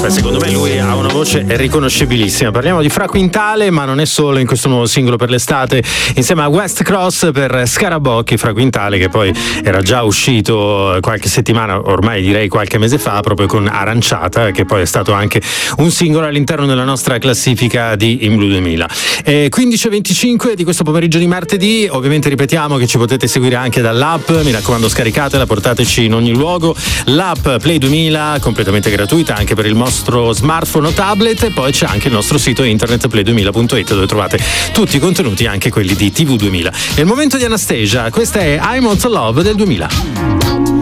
Secondo me lui ha una voce riconoscibilissima. Parliamo di Fra Quintale, ma non è solo in questo nuovo singolo per l'estate, insieme a West Cross per Scarabocchi. Fra Quintale che poi era già uscito qualche settimana, ormai direi qualche mese fa, proprio con Aranciata, che poi è stato anche un singolo all'interno della nostra classifica di In Blue 2000. 15:25 di questo pomeriggio di martedì. Ovviamente ripetiamo che ci potete seguire anche dall'app, mi raccomando scaricatela, portateci in ogni luogo. L'app Play 2000 completamente gratuita anche per il nostro smartphone o tablet, e poi c'è anche il nostro sito internet play2000.it dove trovate tutti i contenuti, anche quelli di TV 2000. È il momento di Anastasia, questa è I'm On To Love del 2000.